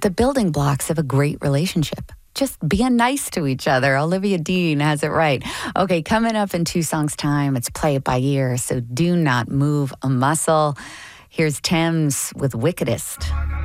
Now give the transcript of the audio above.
the building blocks of a great relationship. Just being nice to each other. Olivia Dean has it right. Okay, coming up in 2 songs' time, it's Play It By Ear, so do not move a muscle. Here's Thames with Wickedest.